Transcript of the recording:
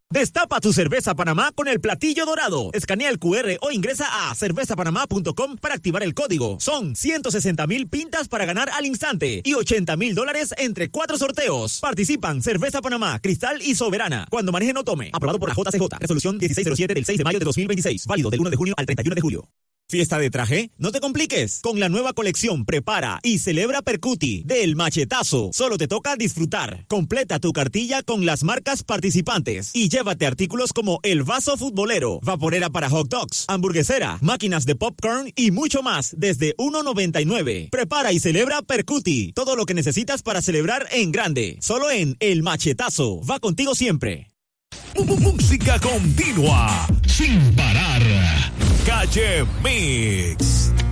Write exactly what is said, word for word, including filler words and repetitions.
Destapa tu cerveza Panamá con el platillo dorado. Escanea el cu erre o ingresa a cerveza panamá punto com para activar el código. Son ciento sesenta mil pintas para ganar al instante y ochenta mil dólares entre cuatro sorteos. Participan Cerveza Panamá, Cristal y Soberana. Cuando maneje no tome. Aprobado por la J C J. Resolución dieciséis cero siete del seis de mayo de dos mil veintiséis. Válido del uno de junio al treinta y uno de julio. ¿Fiesta de traje? No te compliques. Con la nueva colección Prepara y Celebra Percuti del Machetazo. Solo te toca disfrutar. Completa tu cartilla con las marcas participantes y llévate artículos como el vaso futbolero, vaporera para hot dogs, hamburguesera, máquinas de popcorn y mucho más desde uno noventa y nueve. Prepara y Celebra Percuti. Todo lo que necesitas para celebrar en grande. Solo en El Machetazo. Va contigo siempre. Música continua, sin parar. Calle Mix.